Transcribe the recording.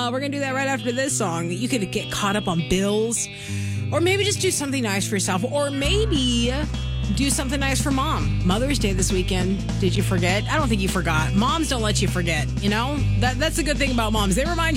We're going to do that right after this song. You could get caught up on bills, or maybe just do something nice for yourself, or maybe do something nice for mom. Mother's Day this weekend. Did you forget? I don't think you forgot. Moms don't let you forget, you know? That's the good thing about moms. They remind